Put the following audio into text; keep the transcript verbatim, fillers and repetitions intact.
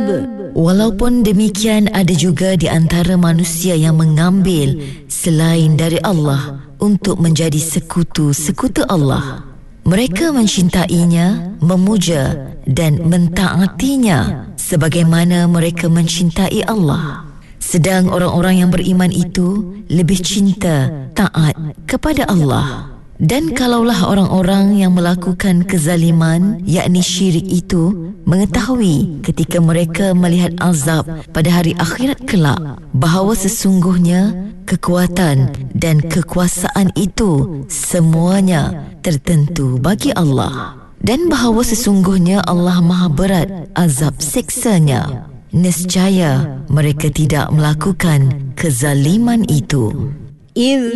Walaupun demikian, ada juga di antara manusia yang mengambil selain dari Allah untuk menjadi sekutu-sekutu Allah. Mereka mencintainya, memuja dan mentaatinya sebagaimana mereka mencintai Allah. Sedang orang-orang yang beriman itu lebih cinta taat kepada Allah. Dan kalaulah orang-orang yang melakukan kezaliman, yakni syirik itu, mengetahui ketika mereka melihat azab pada hari akhirat kelak, bahawa sesungguhnya kekuatan dan kekuasaan itu semuanya tertentu bagi Allah, dan bahawa sesungguhnya Allah maha berat azab siksanya, nescaya mereka tidak melakukan kezaliman itu.